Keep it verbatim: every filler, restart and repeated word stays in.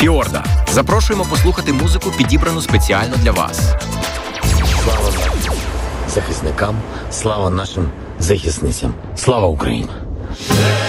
Фіорда. Запрошуємо послухати музику, підібрану спеціально для вас. Слава нашим захисникам, слава нашим захисницям. Слава Україні!